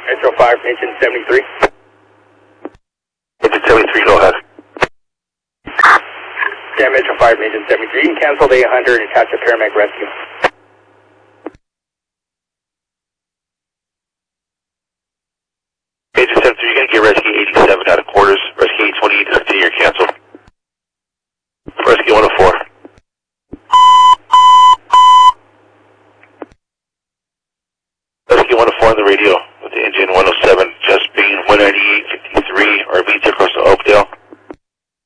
Metro 5, engine 73. Engine 73, go ahead. Yeah, Metro 5, engine 73. You can cancel the 800 and attach a paramedic rescue. Engine 73, you're going to get rescue 87 out of quarters. Rescue 820, discontinue your cancel. Rescue 104. Rescue 104 on the radio.